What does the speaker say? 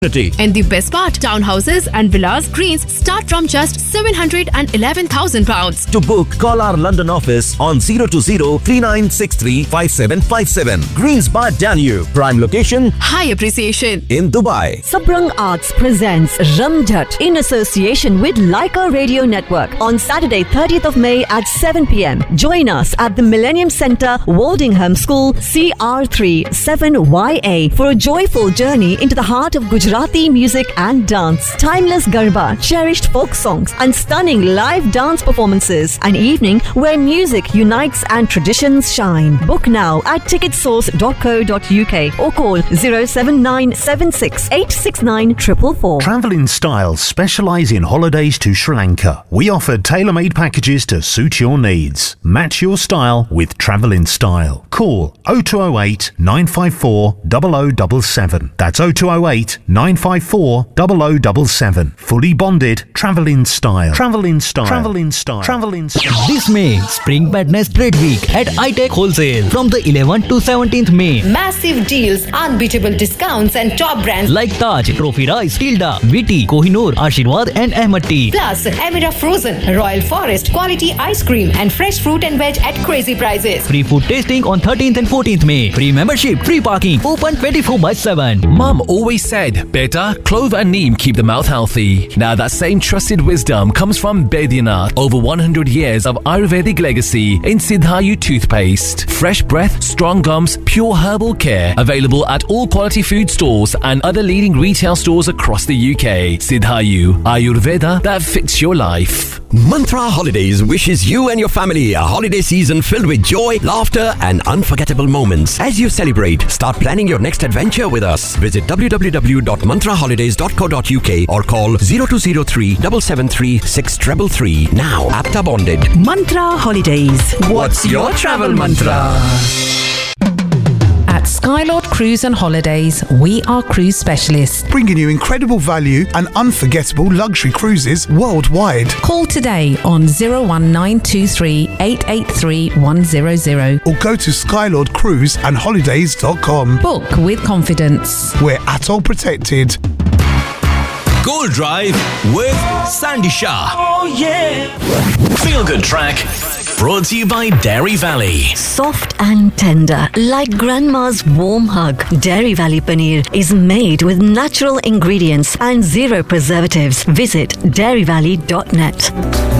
And the best part, townhouses and villas greens start from just £711,000. To book, call our London office on 020-3963-5757. Greens by Danube. Prime location, high appreciation in Dubai. Sabrang Arts presents Ramjat in association with Leica Radio Network on Saturday 30th of May at 7 p.m. Join us at the Millennium Centre, Woldingham School, CR3 7YA for a joyful journey into the heart of Gujarati music and dance. Timeless garba, cherished folk songs and stunning live dance performances. An evening where music unites and traditions shine. Book now at ticketsource.co.uk or call 07976 869 444. Travel in Style specialise in holidays to Sri Lanka. We offer tailor-made packages to suit your needs. Match your style with Travel in Style. Call 0208 954 0077. That's 0208 954 0077. Fully bonded. Travel in Style. Travel in Style. Travel in Style. Travel in Style. This May, Spring Madness Trade Week at iTech Wholesale from the 11th to 17th May. Massive deals, unbeatable discounts and top brands like Taj, Trophy Rice, Tilda, Viti, Kohinoor, Ashirwad and Ahmad Tea. Plus, Emira Frozen, Royal Forest, quality ice cream and fresh fruit and veg at crazy prices. Free food tasting on 13th and 14th May. Free membership, free parking, open 24/7. Mum always said, beta, clove and neem keep the mouth healthy. Now that same trusted wisdom comes from Baidyanath. Over 100 years of Ayurvedic legacy in Siddhayu toothpaste. Fresh breath, strong gums, pure herbal care. Available at all quality food stores and other leading retail stores across the UK. Siddhayu, Ayurveda that fits your life. Mantra Holidays wishes you and your family a holiday season filled with joy, laughter and unforgettable moments. As you celebrate, start planning your next adventure with us. Visit www.mantraholidays.co.uk or call 0203 773 6333. Now, APTA bonded. Mantra Holidays. What's your travel mantra? At Skylord Cruise and Holidays, we are cruise specialists, bringing you incredible value and unforgettable luxury cruises worldwide. Call today on 01923 883 100 or go to skylordcruiseandholidays.com. Book with confidence. We're ATOL protected. Gold Drive with Sandy Shah. Oh yeah. Feel Good Track. Brought to you by Dairy Valley. Soft and tender, like grandma's warm hug. Dairy Valley Paneer is made with natural ingredients and zero preservatives. Visit dairyvalley.net.